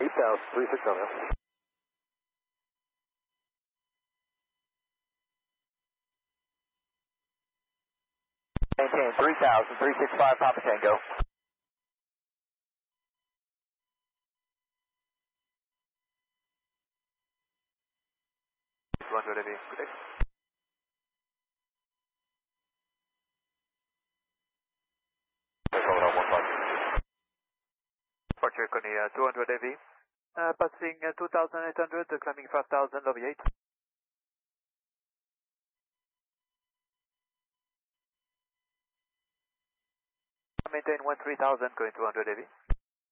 south, 36 on now. Maintain 3000, 365 Papa Tango. 200 AV, good day. Departure Korea 200 AV. Passing 2800, climbing 5000, lobby 8. Maintain 13,000, going 200 AV.